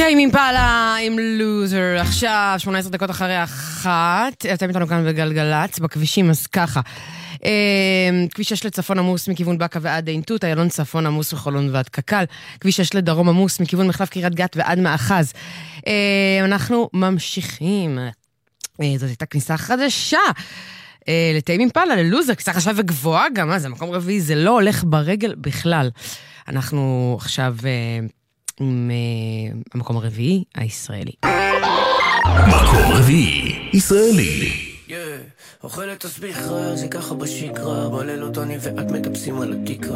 טיים אימפלה עם לוזר, עכשיו 18 דקות אחרי 1, אתם איתנו כאן בגלגלץ, בכבישים, אז ככה. כביש 6 לצפון עמוס מכיוון בקה ועד עין תות, איילון צפון עמוס וחולון ועד קקל, כביש 6 לדרום עמוס מכיוון מחלף קריית גת ועד מאחז. אנחנו ממשיכים. זאת הייתה כניסה חדשה. לטיים אימפלה, ללוזר, כניסה חדשה וגבוהה גם, זה מקום רביעי, זה לא הולך ברגל בכלל. אנחנו עכשיו עם המקום הרביעי, הישראלי. מקום רביעי, ישראלי. אוכלת תסביך רע, זה ככה בשקרה, בלילות אני ואת מטפסים על התקרה.